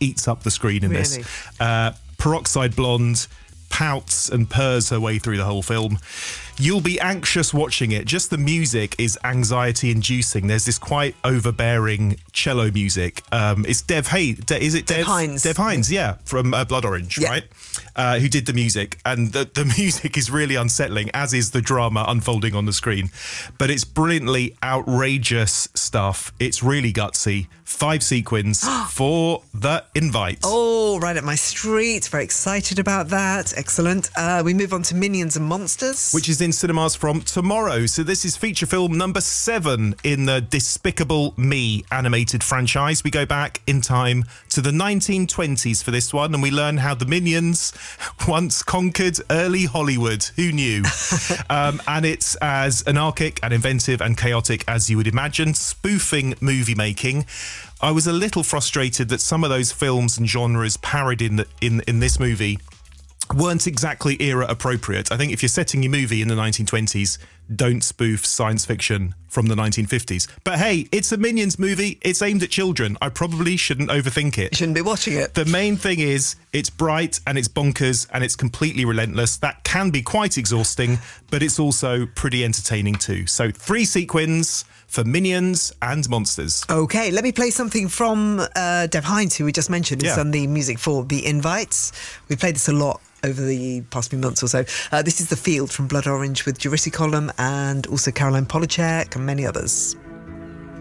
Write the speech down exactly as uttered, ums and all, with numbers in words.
eats up the screen in Really? this. Uh, peroxide blonde pouts and purrs her way through the whole film. You'll be anxious watching it. Just the music is anxiety-inducing. There's this quite overbearing cello music. Um, it's Dev Hay. De- is it Dev, Dev Hynes? Dev Hynes, yeah, from uh, Blood Orange, Yeah. right? Uh, who did the music. And the, the music is really unsettling, as is the drama unfolding on the screen. But it's brilliantly outrageous stuff. It's really gutsy. Five sequins for The Invite. Oh, right up my street. Very excited about that. Excellent. Uh, we move on to Minions and Monsters. Which is in cinemas from tomorrow. So this is feature film number seven in the Despicable Me animated franchise. We go back in time to the nineteen twenties for this one, and we learn how the Minions once conquered early Hollywood. Who knew? um, and it's as anarchic and inventive and chaotic as you would imagine, spoofing movie making. I was a little frustrated that some of those films and genres parodied in the, in in this movie weren't exactly era appropriate. I think if you're setting your movie in the nineteen twenties, don't spoof science fiction from the nineteen fifties. But hey, it's a Minions movie. It's aimed at children. I probably shouldn't overthink it. You shouldn't be watching it. The main thing is it's bright and it's bonkers and it's completely relentless. That can be quite exhausting, but it's also pretty entertaining too. So three sequins for Minions and Monsters. Okay, let me play something from uh, Dev Hynes, who we just mentioned. He's Yeah. done the music for The Invites. We played this a lot over the past few months or so. Uh, this is The Field from Blood Orange with Jurissi Column and also Caroline Polachek and many others.